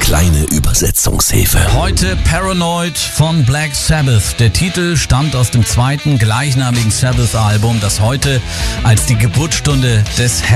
kleine Übersetzungshilfe. Heute Paranoid von Black Sabbath. Der Titel stammt aus dem zweiten gleichnamigen Sabbath-Album, das heute als die Geburtsstunde des